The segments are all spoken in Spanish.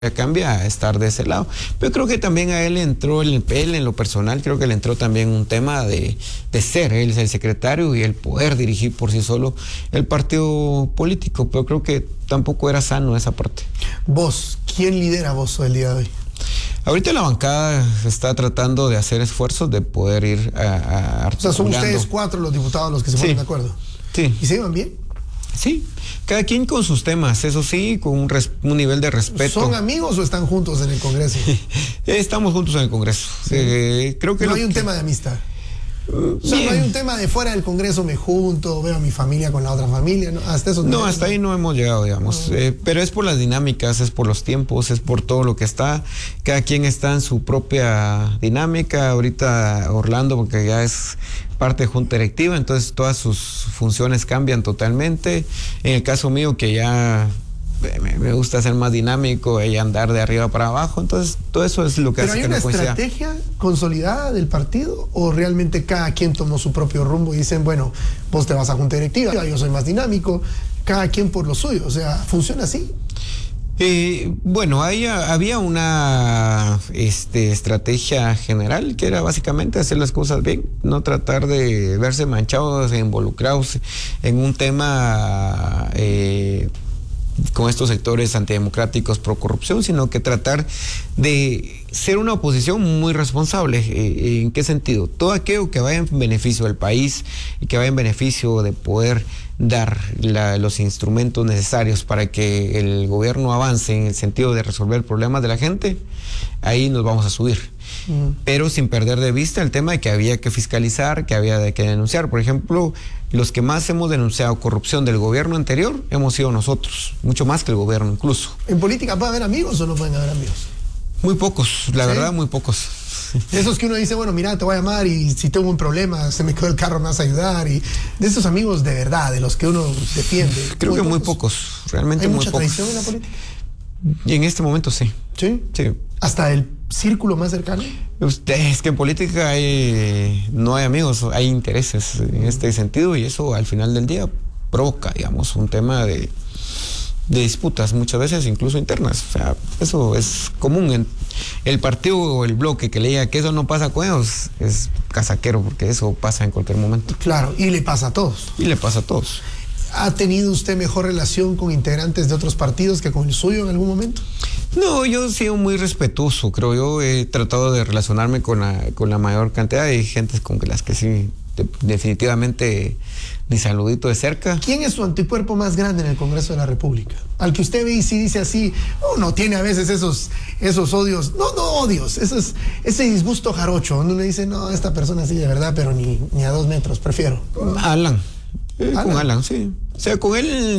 cambia a estar de ese lado. Pero creo que también a él entró, él en lo personal, creo que le entró también un tema de ser él el secretario y el poder dirigir por sí solo el partido político, pero creo que tampoco era sano esa parte. Vos, ¿quién lidera vos el día de hoy? Ahorita la bancada está tratando de hacer esfuerzos de poder ir a o sea, son ustedes 4 los diputados los que se ponen de acuerdo. Sí. ¿Y se llevan bien? Sí, cada quien con sus temas, eso sí, con un nivel de respeto. ¿Son amigos o están juntos en el Congreso? Estamos juntos en el Congreso. Sí. Creo que no hay un tema de amistad. O sea, no hay un tema de fuera del Congreso me junto, veo a mi familia con la otra familia, ¿no? Hasta eso. No, hasta ahí no hemos llegado, digamos. Pero es por las dinámicas, es por los tiempos, es por todo lo que está. Cada quien está en su propia dinámica. Ahorita Orlando, porque ya es parte de junta directiva, entonces todas sus funciones cambian totalmente. En el caso mío, que ya me gusta ser más dinámico y andar de arriba para abajo, entonces todo eso es lo que hace que no coincida. ¿Pero hay una estrategia consolidada del partido o realmente cada quien tomó su propio rumbo y dicen, bueno, vos te vas a junta directiva, yo soy más dinámico, cada quien por lo suyo? O sea, ¿funciona así? Bueno, había una estrategia general que era básicamente hacer las cosas bien, no tratar de verse manchados e involucrados en un tema con estos sectores antidemocráticos pro corrupción, sino que tratar de ser una oposición muy responsable. ¿En qué sentido? Todo aquello que vaya en beneficio del país y que vaya en beneficio de poder dar los instrumentos necesarios para que el gobierno avance en el sentido de resolver problemas de la gente, ahí nos vamos a subir. Pero sin perder de vista el tema de que había que fiscalizar, que había que denunciar. Por ejemplo, los que más hemos denunciado corrupción del gobierno anterior hemos sido nosotros, mucho más que el gobierno incluso. ¿En política puede haber amigos o no pueden haber amigos? Muy pocos, la verdad, muy pocos. Esos que uno dice, bueno, mira, te voy a llamar y si tengo un problema, se me quedó el carro, me vas a ayudar. Y de esos amigos de verdad, de los que uno defiende. Creo que muy pocos, realmente muy pocos. ¿Hay mucha traición en la política? Y en este momento sí. ¿Sí? Sí. ¿Hasta el círculo más cercano? Es que en política no hay amigos, hay intereses en este sentido y eso al final del día provoca, digamos, un tema de disputas muchas veces incluso internas. O sea, eso es común. En el partido o el bloque que le diga que eso no pasa con ellos es casaquero, porque eso pasa en cualquier momento. Claro, y le pasa a todos. Y le pasa a todos. ¿Ha tenido usted mejor relación con integrantes de otros partidos que con el suyo en algún momento? No, yo he sido muy respetuoso, creo yo. He tratado de relacionarme con la mayor cantidad de gente con las que sí, definitivamente ni saludito de cerca. ¿Quién es su anticuerpo más grande en el Congreso de la República? Al que usted ve y sí dice así, no tiene a veces esos odios, no odios, ese disgusto jarocho, donde uno dice, no, esta persona sí de verdad, pero ni a 2 metros, prefiero. Alan. Con Alan, sí. O sea, con él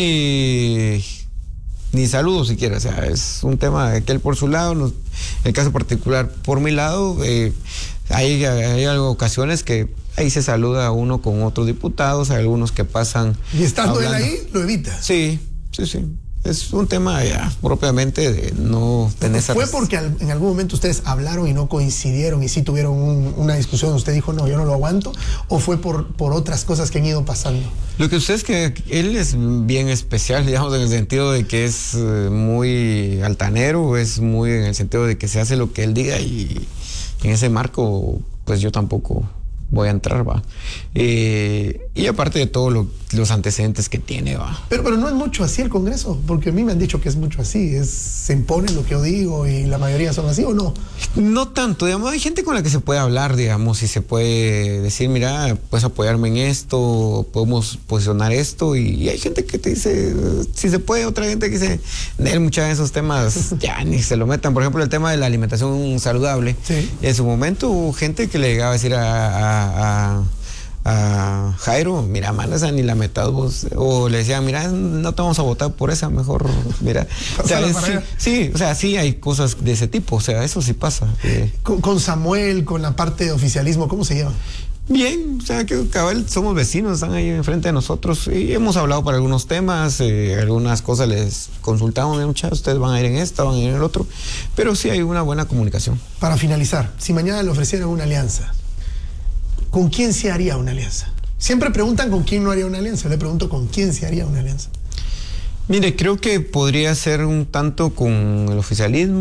ni saludo siquiera. O sea, es un tema de que él por su lado, el caso particular por mi lado, hay ocasiones que ahí se saluda uno con otros diputados, hay algunos que pasan. ¿Y estando hablando. Él ahí, lo evita? Sí. Es un tema ya propiamente de no tener esa... ¿Fue porque en algún momento ustedes hablaron y no coincidieron y sí tuvieron una discusión, usted dijo, no, yo no lo aguanto? ¿O fue por otras cosas que han ido pasando? Lo que sucede es que él es bien especial, digamos, en el sentido de que es muy altanero, es muy en el sentido de que se hace lo que él diga y en ese marco, pues yo tampoco voy a entrar, va. Y aparte de todos los antecedentes que tiene, va. Pero no es mucho así el Congreso, porque a mí me han dicho que es mucho así, se impone lo que yo digo y la mayoría son así, ¿o no? No tanto, digamos, hay gente con la que se puede hablar, digamos, y se puede decir, mira, puedes apoyarme en esto, podemos posicionar esto, y hay gente que te dice, si se puede, otra gente que dice, muchas de esos temas ya ni se lo metan. Por ejemplo, el tema de la alimentación saludable. Sí. En su momento hubo gente que le llegaba a decir a Jairo, mira, man, esa ni la metas vos, o le decían, mira, no te vamos a votar por esa, mejor, mira, o sea, sí hay cosas de ese tipo, o sea, eso sí pasa. Con Samuel, con la parte de oficialismo, ¿cómo se llevan? Bien, o sea, que cabal, somos vecinos, están ahí enfrente de nosotros y hemos hablado para algunos temas, algunas cosas les consultamos, muchachos, ustedes van a ir en esta, van a ir en el otro, pero sí hay una buena comunicación. Para finalizar, si mañana le ofrecieran una alianza, ¿con quién se haría una alianza? Siempre preguntan con quién no haría una alianza. Le pregunto con quién se haría una alianza. Mire, creo que podría ser un tanto con el oficialismo.